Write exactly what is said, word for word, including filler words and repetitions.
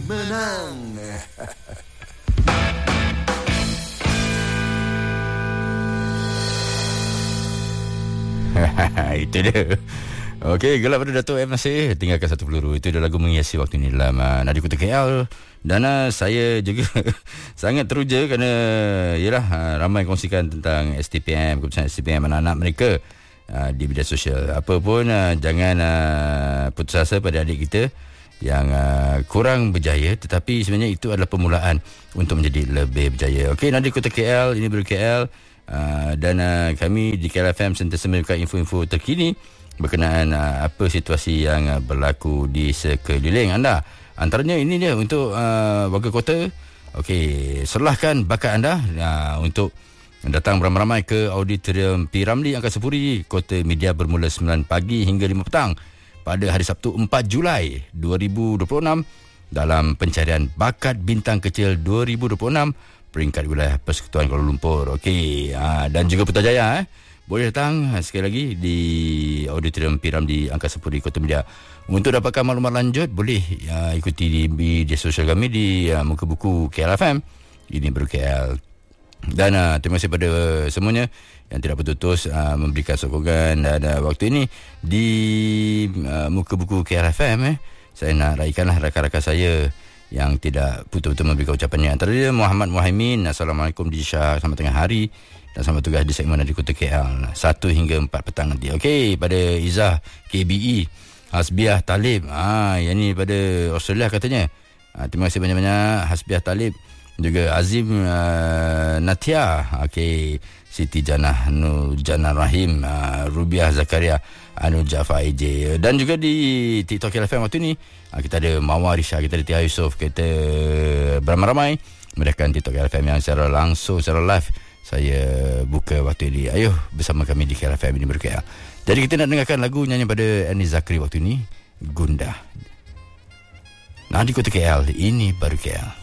menang. Itu dia. Okey, gelap pada Dato' M Nasir. Tinggalkan satu peluru. Itu dia lagu menghiasi waktu ni dalam uh, Nadi Kota K L. Dan uh, saya juga sangat teruja kerana yalah, uh, ramai kongsikan tentang S T P M, keputusan S T P M anak-anak mereka uh, di media sosial. Apa pun uh, jangan uh, putus asa pada adik kita yang uh, kurang berjaya, tetapi sebenarnya itu adalah permulaan untuk menjadi lebih berjaya. Okey, Nadi Kota K L, ini baru K L. Uh, dan uh, kami di K L F M sentiasa memberikan info-info terkini berkenaan uh, apa situasi yang uh, berlaku di sekeliling anda. Antaranya ini dia untuk uh, warga kota. Okey, serlahkan bakat anda uh, untuk datang beramai-ramai ke Auditorium P. Ramlee Angkasa Puri Kota Media bermula sembilan pagi hingga lima petang pada hari Sabtu empat Julai dua ribu dua puluh enam dalam pencarian bakat bintang kecil dua ribu dua puluh enam peringkat wilayah Persekutuan Kuala Lumpur. Okey, uh, dan juga Putrajaya eh. Boleh datang sekali lagi di Auditorium P. Ramlee Angkasa Puri Kota Media. Untuk dapatkan maklumat lanjut, boleh uh, ikuti di media sosial kami di uh, muka buku K L F M. Ini baru K L. Dan uh, terima kasih pada uh, semuanya yang tidak putus uh, memberikan sokongan dan uh, waktu ini di uh, muka buku K L F M eh. Saya nak raikanlah rakan-rakan saya yang tidak betul-betul memberikan ucapannya. Antara dia Muhammad Muhaimin, Assalamualaikum di Syah, selamat tengah hari dan selamat tugas di segmen Nadi Kota K L satu hingga empat petang nanti. Okey, pada Izzah K B E, Hasbiah Talib, ah yang ni pada Australia katanya. Ah, terima kasih banyak-banyak Hasbiah Talib, juga Azim uh, Natia, okey, Siti Janah Nur Janah Rahim, uh, Rubiah Zakaria, Anu Jafar A J, dan juga di TikTok K L F M waktu ni uh, kita ada Mawar Risha, kita ada Tia Yusof, kita beramai-ramai mereka TikTok K L F M yang secara langsung, secara live saya buka waktu ini. Ayuh bersama kami di K L F M ini berkaya. Jadi kita nak dengarkan lagu nyanyi pada Anis Zakri waktu ini, Gundah. Nadi Kota K L, ini baru K L.